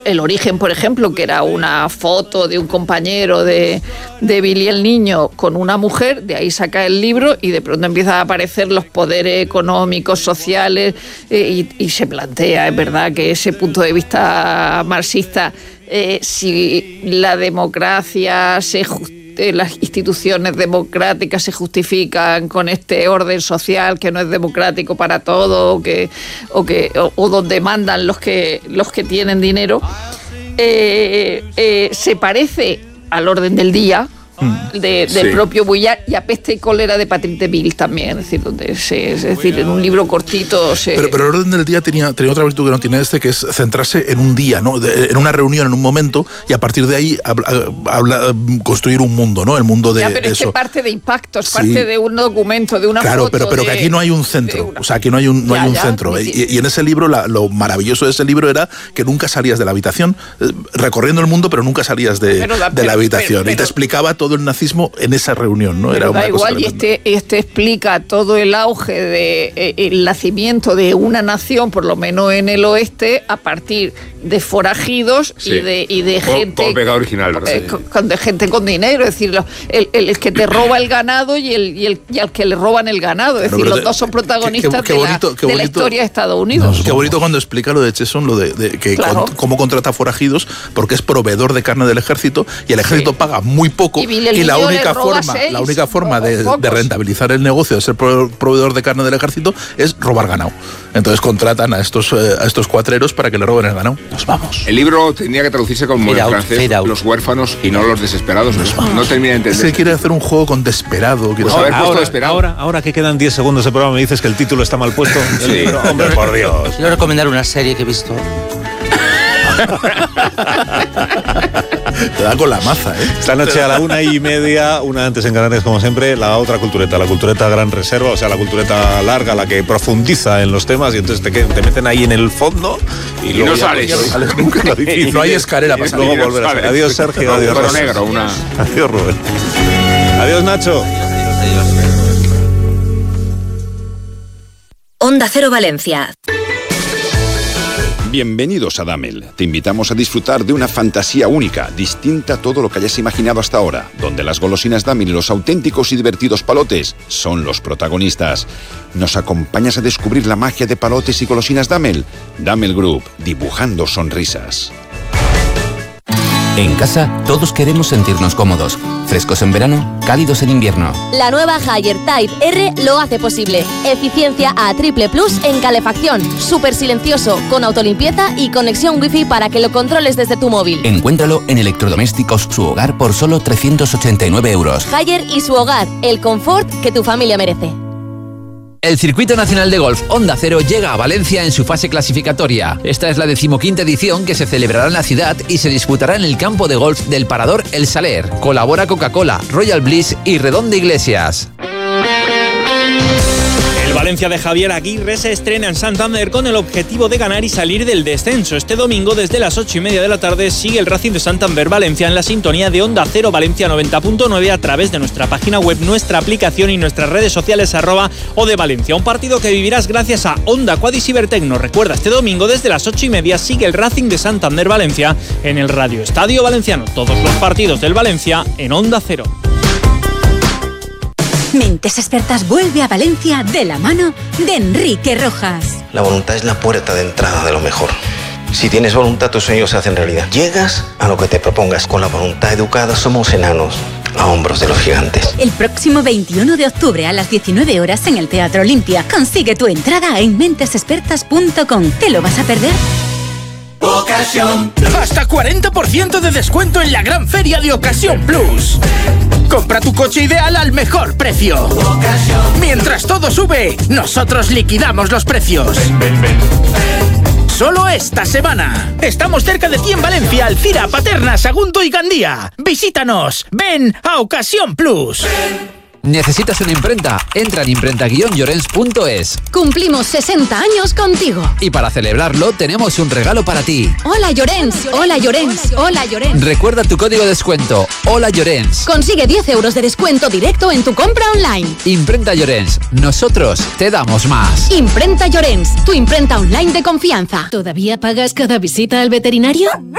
El origen, por ejemplo, que era una foto de un compañero de Billy el Niño con una mujer, de ahí saca el libro y de pronto empiezan a aparecer los poderes económicos, sociales, y se plantea, es verdad, que ese punto de vista marxista, si la democracia las instituciones democráticas se justifican con este orden social que no es democrático para todos, o donde mandan los que tienen dinero, se parece al orden del día del propio Vuillard, y a Peste y cólera de Patrick Deville también, es decir, en un libro cortito pero el orden del día tenía otra virtud que no tiene que es centrarse en un día, ¿no? En una reunión, en un momento, y a partir de ahí construir un mundo, ¿no? El mundo de pero eso. Es parte de impactos, parte de un documento, de una foto. Claro, pero que aquí no hay un centro, o sea, aquí no hay un centro. Y en ese libro, lo maravilloso de ese libro era que nunca salías de la habitación, recorriendo el mundo, pero nunca salías de la habitación. Y te explicaba todo el nazismo en esa reunión, ¿no? Era da igual, y este explica todo el auge de el nacimiento de una nación, por lo menos en el oeste, a partir de forajidos y de gente con pecado original, de gente con dinero, es decir, el que te roba el ganado y al que le roban el ganado, es decir, los dos son protagonistas de la historia de Estados Unidos. Qué bonito cuando explica lo de Cheson, lo de que cómo contrata forajidos, porque es proveedor de carne del ejército y el ejército paga muy poco, y la única forma de rentabilizar el negocio de ser proveedor de carne del ejército es robar ganado. Entonces contratan a estos cuatreros para que le roben el ganado. Nos vamos. El libro tenía que traducirse como en francés, Los huérfanos y no los desesperados. No termina de entender. Se quiere hacer un juego con desesperado. Ahora que quedan 10 segundos de programa, me dices que el título está mal puesto. Sí. Hombre, por Dios. Quiero recomendar una serie que he visto. Te da con la maza, ¿eh? Esta noche a la 1:30, una antes en Canarias como siempre, la otra cultureta, la cultureta Gran Reserva, o sea, la cultureta larga, la que profundiza en los temas y entonces te meten ahí en el fondo y no sales nunca. Y no hay escalera para luego volver a salir. Adiós, Sergio. Adiós, Adiós, Rubén. Adiós, Nacho. Onda Cero Valencia. Bienvenidos a Damel. Te invitamos a disfrutar de una fantasía única, distinta a todo lo que hayas imaginado hasta ahora, donde las golosinas Damel y los auténticos y divertidos palotes son los protagonistas. ¿Nos acompañas a descubrir la magia de palotes y golosinas Damel? Damel Group, dibujando sonrisas. En casa, todos queremos sentirnos cómodos. Frescos en verano, cálidos en invierno. La nueva Haier Type R lo hace posible. Eficiencia A+ en calefacción. Súper silencioso, con autolimpieza y conexión Wi-Fi para que lo controles desde tu móvil. Encuéntralo en Electrodomésticos Su Hogar por solo 389 euros. Haier y Su Hogar, el confort que tu familia merece. El Circuito Nacional de Golf Onda Cero llega a Valencia en su fase clasificatoria. Esta es la 15ª edición que se celebrará en la ciudad y se disputará en el campo de golf del Parador El Saler. Colabora Coca-Cola, Royal Bliss y Redonda Iglesias. El Valencia de Javier Aguirre se estrena en Santander con el objetivo de ganar y salir del descenso. Este domingo, desde las 8:30 de la tarde, sigue el Racing de Santander Valencia en la sintonía de Onda Cero Valencia 90.9 a través de nuestra página web, nuestra aplicación y nuestras redes sociales @OdeValencia. Un partido que vivirás gracias a Onda Quad y Cibertecno. Recuerda, este domingo desde las 8:30 sigue el Racing de Santander Valencia en el Radio Estadio Valenciano. Todos los partidos del Valencia en Onda Cero. Mentes Expertas vuelve a Valencia de la mano de Enrique Rojas. La voluntad es la puerta de entrada de lo mejor. Si tienes voluntad, tus sueños se hacen realidad. Llegas a lo que te propongas. Con la voluntad educada somos enanos a hombros de los gigantes. El próximo 21 de octubre a las 19 horas en el Teatro Olimpia. Consigue tu entrada en mentesexpertas.com. ¿Te lo vas a perder? Ocasión. Hasta 40% de descuento en la gran feria de Ocasión Plus. Compra tu coche ideal al mejor precio. Mientras todo sube, nosotros liquidamos los precios. Solo esta semana. Estamos cerca de ti en Valencia, Alcira, Paterna, Sagunto y Gandía. Visítanos. Ven a Ocasión Plus. ¿Necesitas una imprenta? Entra en imprenta-llorens.es. Cumplimos 60 años contigo. Y para celebrarlo, tenemos un regalo para ti. Hola Llorens, hola Llorens, hola Llorens. Recuerda tu código de descuento, Hola Llorens. Consigue 10 euros de descuento directo en tu compra online. Imprenta Llorens, nosotros te damos más. Imprenta Llorens, tu imprenta online de confianza. ¿Todavía pagas cada visita al veterinario?